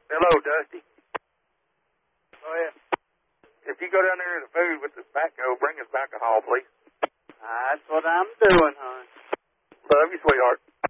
Hello, Dusty. Go ahead. If you go down there to the food with the tobacco, bring us alcohol, please. That's what I'm doing, hon. Love you, sweetheart.